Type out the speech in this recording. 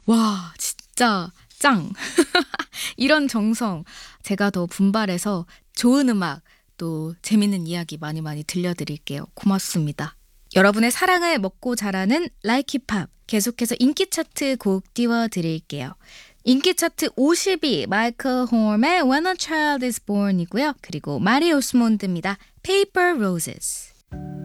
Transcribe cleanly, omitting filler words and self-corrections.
와, 진짜 짱. 이런 정성 제가 더 분발해서 좋은 음악 또 재밌는 이야기 많이 많이 들려드릴게요. 고맙습니다. 여러분의 사랑을 먹고 자라는 Like 힙합 계속해서 인기 차트 곡 띄워드릴게요. 인기 차트 50위 마이클 홈의 When a Child is Born이고요. 그리고 마리 오스몬드입니다. Paper Roses.